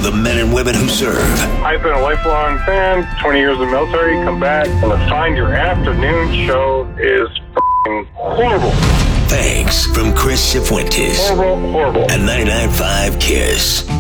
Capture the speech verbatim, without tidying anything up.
the men and women who serve. I've been a lifelong fan, twenty years in the military, come back, and to find your afternoon show is f***ing horrible. Thanks from Chris Cifuentes. Horrible, horrible. At ninety-nine point five KISS.